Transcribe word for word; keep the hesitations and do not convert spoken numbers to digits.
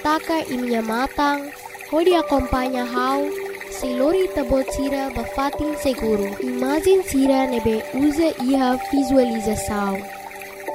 taka imia matang, hodi acompanha hau, Selori tabot sira bafatin seguro. Imagem sira nebe usa iha visualização.